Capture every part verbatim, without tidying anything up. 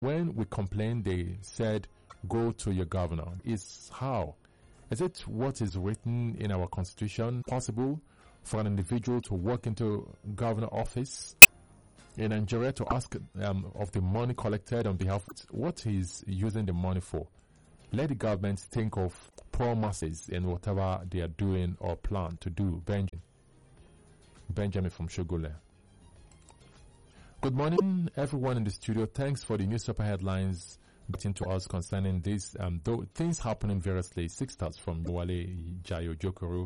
When we complained, they said, go to your governor. Is how? Is it what is written in our constitution possible for an individual to walk into governor office in Nigeria to ask um, of the money collected on behalf of what he's using the money for? Let the government think of poor masses in whatever they are doing or plan to do. Benjamin, Benjamin from Shogole. Good morning, everyone in the studio. Thanks for the newspaper headlines getting to us concerning this. Um, though things happen in variously. Six stars from Wale Jayo Jokoro.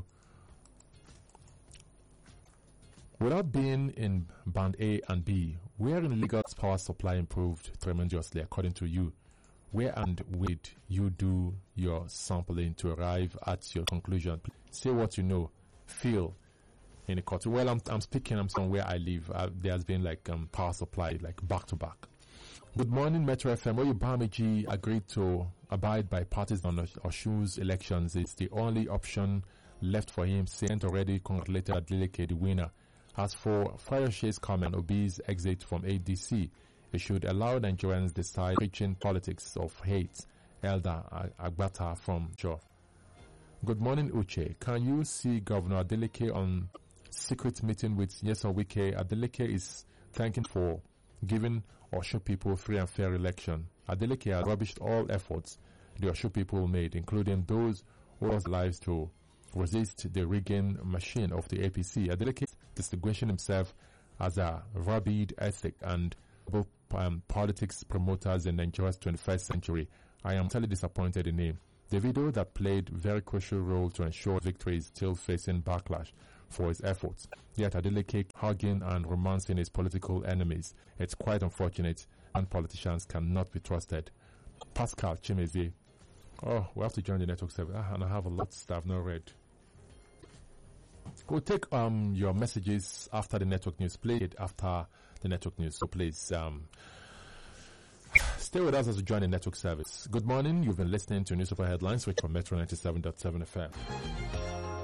Without being in band A and B, where in Lagos power supply improved tremendously according to you? Where and would you do your sampling to arrive at your conclusion? Say what you know, feel in the court. Well, I'm I'm speaking. I'm somewhere I live. Uh, there has been like um, power supply like back to back. Good morning, Metro F M. Oyubamiji agreed to abide by parties on Oshu's elections. It's the only option left for him. Saint already congratulated Adeleke, the winner. As for Fayoshe's comment, Obi's exit from A D C, it should allow Nigerians decide preaching politics of hate. Elder Agbata from Joe. Good morning, Uche. Can you see Governor Adeleke on secret meeting with Nyesom Wike? Adeleke is thanking for giving Osho people free and fair election. Adeleke has rubbished all efforts the Osho people made, including those who lost lives to resist the rigging machine of the A P C. Adeleke distinguishing himself as a rabid ethic and um, politics promoters in Nigeria's twenty-first century. I am totally disappointed in him. The video that played very crucial role to ensure victory is still facing backlash for his efforts. Yet Adeleke hugging and romancing his political enemies. It's quite unfortunate, and politicians cannot be trusted. Pascal Chimeze. Oh, we have to join the network server, ah, and I have a lot of stuff not read. We'll take um your messages after the network news. Play it after the network news. So please um stay with us as we join the network service. Good morning. You've been listening to Newspaper Headlines, which from Metro ninety-seven point seven F M.